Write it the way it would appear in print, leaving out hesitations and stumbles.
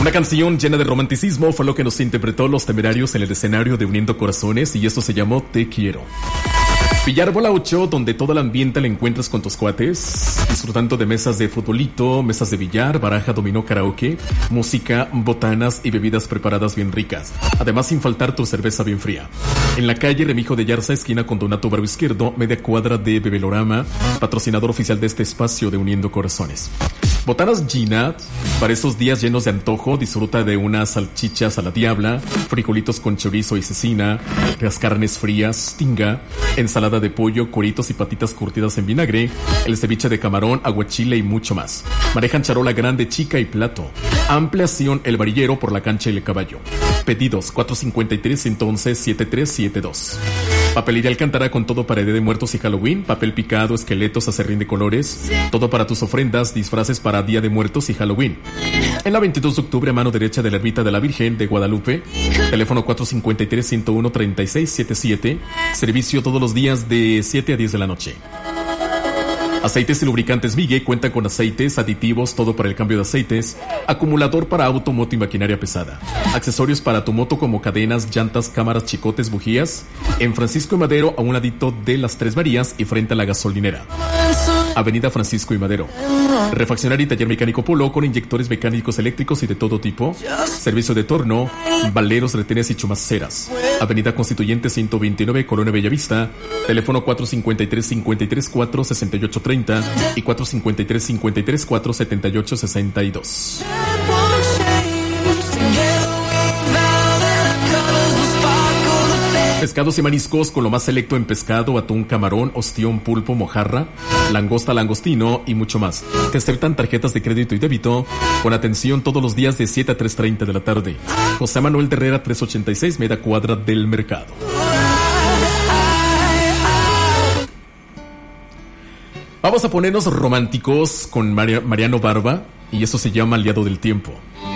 Una canción llena de romanticismo fue lo que nos interpretó Los Temerarios en el escenario de Uniendo Corazones, y esto se llamó Te Quiero. Billar Bola 8, donde todo el ambiente le encuentras con tus cuates, disfrutando de mesas de futbolito, mesas de billar, baraja, dominó, karaoke, música, botanas y bebidas preparadas bien ricas. Además, sin faltar tu cerveza bien fría. En la calle Remijo de Yarza, esquina con Donato Barrio Izquierdo, media cuadra de Bebelorama, patrocinador oficial de este espacio de Uniendo Corazones. Botanas Ginat, para esos días llenos de antojo, disfruta de unas salchichas a la diabla, frijolitos con chorizo y cecina, las carnes frías, tinga, ensalada de pollo, cueritos y patitas curtidas en vinagre, el ceviche de camarón, aguachile y mucho más. Manejan charola grande, chica y plato. Ampliación El Varillero por la cancha y el caballo. Pedidos 453-111-7372. Papelería Alcántara con todo para Día de Muertos y Halloween, papel picado, esqueletos, acerrín de colores, todo para tus ofrendas, disfraces para Día de Muertos y Halloween. En la 22 de octubre, a mano derecha de la Ermita de la Virgen de Guadalupe, teléfono 453-101-3677, servicio todos los días de 7 a 10 de la noche. Aceites y lubricantes Migue cuentan con aceites, aditivos, todo para el cambio de aceites, acumulador para auto, moto y maquinaria pesada, accesorios para tu moto como cadenas, llantas, cámaras, chicotes, bujías, en Francisco y Madero a un ladito de las Tres Marías y frente a la gasolinera. Avenida Francisco y Madero. Refaccionaria y taller mecánico Polo con inyectores mecánicos eléctricos y de todo tipo. Servicio de torno, baleros, retenes y chumaceras. Avenida Constituyente 129, Colonia Bellavista. Teléfono 453-53-4-6830 y 453-53-4-7862. Pescados y mariscos con lo más selecto en pescado, atún, camarón, ostión, pulpo, mojarra, langosta, langostino y mucho más. Te aceptan tarjetas de crédito y débito con atención todos los días de 7 a 3:30 de la tarde. José Manuel de Herrera 386, media cuadra del mercado. Vamos a ponernos románticos con Mariano Barba y eso se llama Aliado del Tiempo.